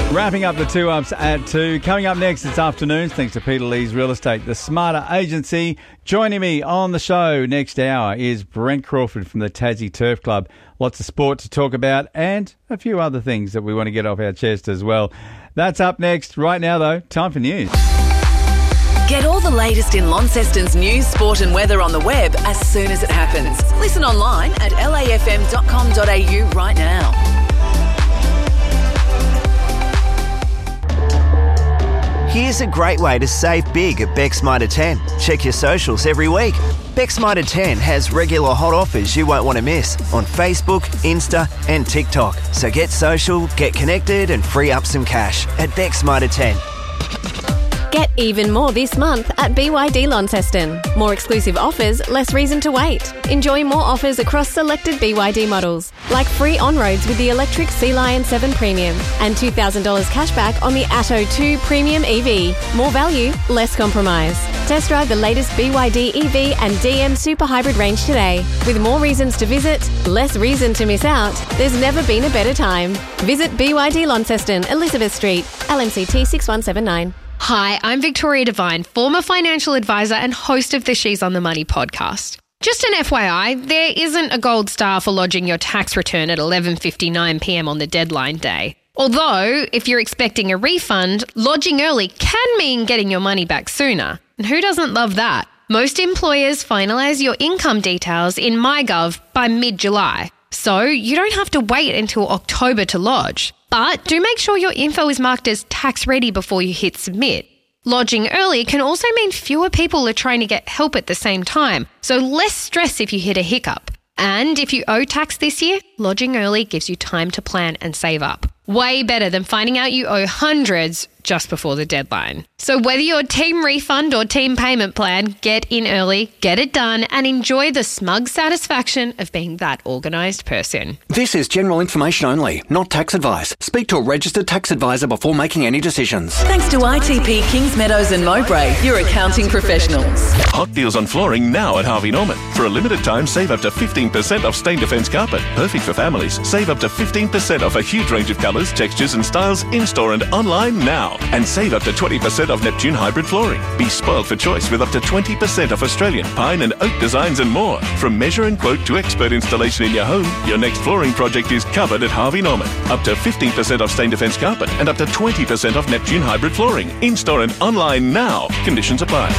Wrapping up the 2-ups at 2. Coming up next this afternoon, thanks to Peter Lee's Real Estate, the Smarter Agency. Joining me on the show next hour is Brent Crawford from the Tassie Turf Club. Lots of sport to talk about and a few other things that we want to get off our chest as well. That's up next. Right now, though, time for news. Get all the latest in Launceston's news, sport and weather on the web as soon as it happens. Listen online at lafm.com.au right now. Here's a great way to save big at Beck's Mitre 10. Check your socials every week. Beck's Mitre 10 has regular hot offers you won't want to miss on Facebook, Insta and TikTok. So get social, get connected and free up some cash at Beck's Mitre 10. Get even more this month at BYD Launceston. More exclusive offers, less reason to wait. Enjoy more offers across selected BYD models, like free on-roads with the electric Sea Lion 7 Premium and $2,000 cashback on the Atto 2 Premium EV. More value, less compromise. Test drive the latest BYD EV and DM Super Hybrid range today. With more reasons to visit, less reason to miss out, there's never been a better time. Visit BYD Launceston, Elizabeth Street, LMCT 6179. Hi, I'm Victoria Devine, former financial advisor and host of the She's on the Money podcast. Just an FYI, there isn't a gold star for lodging your tax return at 11:59pm on the deadline day. Although, if you're expecting a refund, lodging early can mean getting your money back sooner. And who doesn't love that? Most employers finalise your income details in MyGov by mid-July, so you don't have to wait until October to lodge. But do make sure your info is marked as tax ready before you hit submit. Lodging early can also mean fewer people are trying to get help at the same time, so less stress if you hit a hiccup. And if you owe tax this year, lodging early gives you time to plan and save up. Way better than finding out you owe hundreds just before the deadline. So whether you're team refund or team payment plan, get in early, get it done, and enjoy the smug satisfaction of being that organised person. This is general information only, not tax advice. Speak to a registered tax advisor before making any decisions. Thanks to ITP Kings Meadows and Mowbray, your accounting professionals. Hot deals on flooring now at Harvey Norman. For a limited time, save up to 15% off Stain Defence carpet. Perfect for families. Save up to 15% off a huge range of colours, textures and styles in-store and online now. And save up to 20% off Neptune hybrid flooring. Be spoiled for choice with up to 20% off Australian pine and oak designs and more. From measure and quote to expert installation in your home, your next flooring project is covered at Harvey Norman. Up to 15% off Stain Defence carpet and up to 20% off Neptune hybrid flooring. In-store and online now. Conditions apply.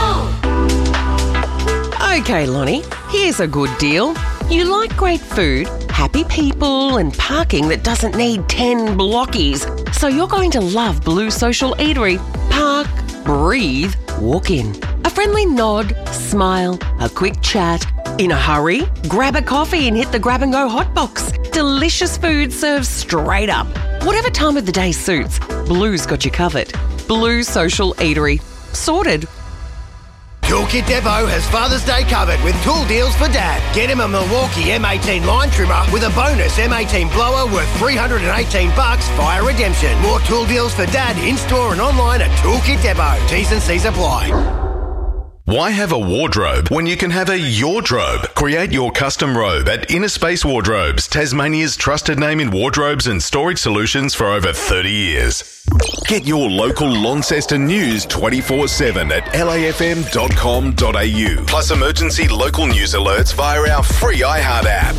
Okay, Lonnie, here's a good deal. You like great food, happy people and parking that doesn't need 10 blockies. So you're going to love Blue Social Eatery. Park, breathe, walk in. A friendly nod, smile, a quick chat. In a hurry, grab a coffee and hit the grab-and-go hotbox. Delicious food served straight up. Whatever time of the day suits, Blue's got you covered. Blue Social Eatery. Sorted. Toolkit Depot has Father's Day covered with tool deals for Dad. Get him a Milwaukee M18 line trimmer with a bonus M18 blower worth $318 via redemption. More tool deals for Dad in-store and online at Toolkit Depot. T's and C's apply. Why have a wardrobe when you can have a Yordrobe? Create your custom robe at Inner Space Wardrobes, Tasmania's trusted name in wardrobes and storage solutions for over 30 years. Get your local Launceston news 24/7 at lafm.com.au. Plus emergency local news alerts via our free iHeart app.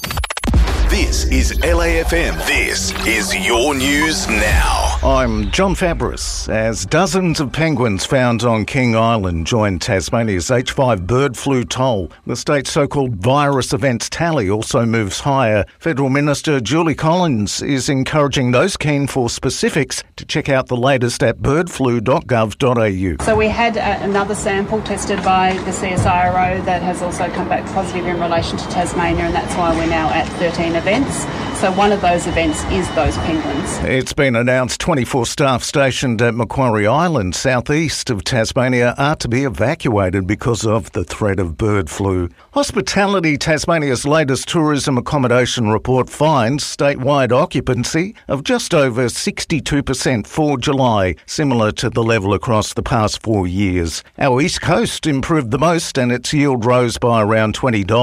This is LAFM. This is your news now. I'm John Fabris. As dozens of penguins found on King Island join Tasmania's H5 bird flu toll, the state's so-called virus events tally also moves higher. Federal Minister Julie Collins is encouraging those keen for specifics to check out the latest at birdflu.gov.au. So we had another sample tested by the CSIRO that has also come back positive in relation to Tasmania, and that's why we're now at 13 events. So one of those events is those penguins. It's been announced 24 staff stationed at Macquarie Island, southeast of Tasmania, are to be evacuated because of the threat of bird flu. Hospitality Tasmania's latest tourism accommodation report finds statewide occupancy of just over 62% for July, similar to the level across the past 4 years. Our East Coast improved the most and its yield rose by around $20.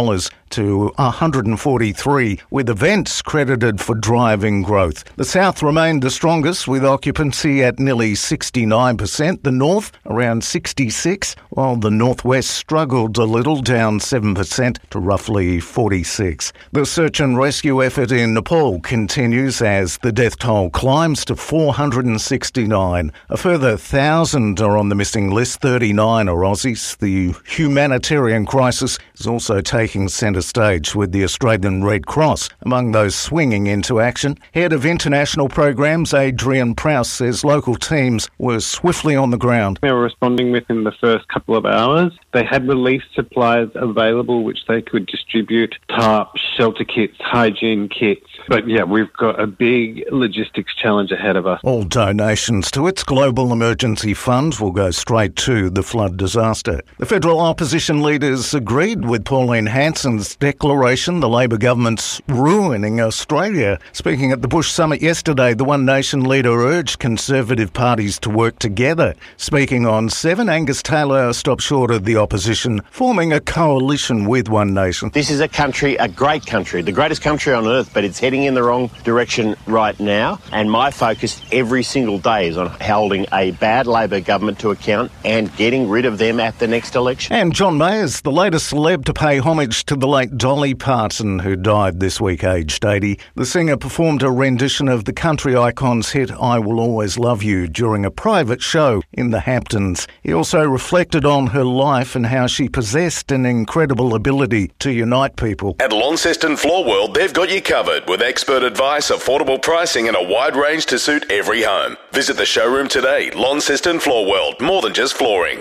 to 143, with events credited for driving growth. The south remained the strongest, with occupancy at nearly 69%, the north around 66%, while the northwest struggled a little, down 7% to roughly 46%. The search and rescue effort in Nepal continues as the death toll climbs to 469. A further 1,000 are on the missing list, 39 are Aussies. The humanitarian crisis is also taking centre stage, with the Australian Red Cross among those swinging into action. Head of International Programs Adrian Prowse says local teams were swiftly on the ground. They were responding within the first couple of hours. They had relief supplies available which they could distribute: tarps, shelter kits, hygiene kits. But yeah, we've got a big logistics challenge ahead of us. All donations to its Global Emergency Fund will go straight to the flood disaster. The federal opposition leaders agreed with Pauline Hanson's declaration the Labor government's ruining Australia. Speaking at the Bush Summit yesterday, the One Nation leader urged Conservative parties to work together. Speaking on 7, Angus Taylor stopped short of the opposition forming a coalition with One Nation. This is a country, a great country, the greatest country on earth, but it's heading in the wrong direction right now. And my focus every single day is on holding a bad Labor government to account and getting rid of them at the next election. And John Mayer's the latest celeb to pay homage to the late Dolly Parton, who died this week aged 80. The singer performed a rendition of the country icon's hit I Will Always Love You during a private show in the Hamptons. He also reflected on her life and how she possessed an incredible ability to unite people. At Launceston Floor World, they've got you covered with expert advice, affordable pricing and a wide range to suit every home. Visit the showroom today. Launceston Floor World, more than just flooring.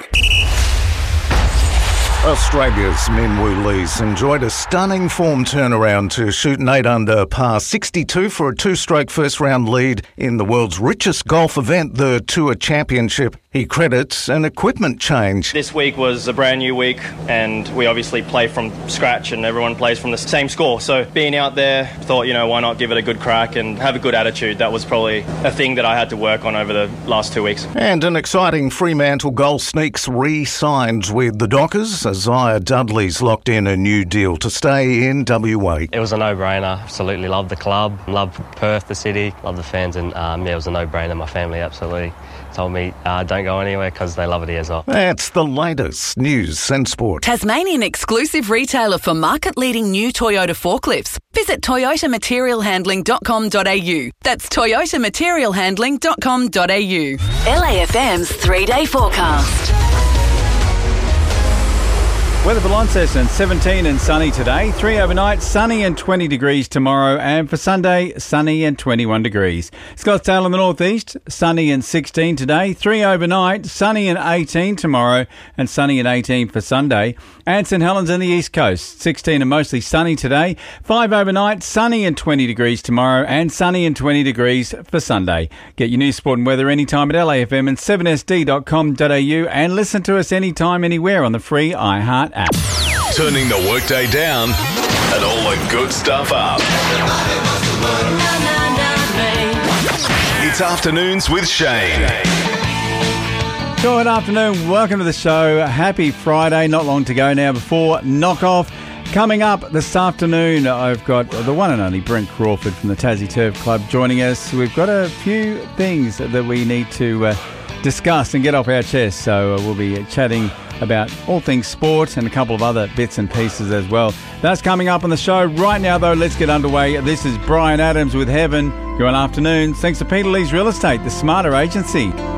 Australia's Minwoo Lees enjoyed a stunning form turnaround to shoot an 8-under par 62 for a 2-stroke first-round lead in the world's richest golf event, the Tour Championship. He credits an equipment change. This week was a brand new week, and we obviously play from scratch and everyone plays from the same score. So being out there, thought, why not give it a good crack and have a good attitude. That was probably a thing that I had to work on over the last 2 weeks. And an exciting Fremantle goal sneaks re-signed with the Dockers. Isaiah Dudley's locked in a new deal to stay in WA. It was a no-brainer. Absolutely loved the club, loved Perth, the city, loved the fans, and it was a no-brainer. My family absolutely told me don't go anywhere because they love it here as well. That's the latest news and sport. Tasmanian exclusive retailer for market-leading new Toyota forklifts. Visit toyotamaterialhandling.com.au. That's toyotamaterialhandling.com.au. LAFM's 3-day forecast. Weather for Launceston, 17 and sunny today. 3 overnight, sunny and 20 degrees tomorrow. And for Sunday, sunny and 21 degrees. Scottsdale in the northeast, sunny and 16 today. 3 overnight, sunny and 18 tomorrow. And sunny and 18 for Sunday. And St Helens in the east coast, 16 and mostly sunny today. 5 overnight, sunny and 20 degrees tomorrow. And sunny and 20 degrees for Sunday. Get your news, sport and weather anytime at LAFM and 7sd.com.au. And listen to us anytime, anywhere on the free iHeart app. Turning the workday down and all the good stuff up. It's Afternoons with Shane. Good afternoon. Welcome to the show. Happy Friday. Not long to go now before knock-off. Coming up this afternoon, I've got the one and only Brent Crawford from the Tassie Turf Club joining us. We've got a few things that we need to discuss and get off our chest. So we'll be chatting about all things sport and a couple of other bits and pieces as well. That's coming up on the show. Right now, though, let's get underway. This is Brian Adams with Heaven. You're on Afternoons. Thanks to Peter Lee's Real Estate, the smarter agency.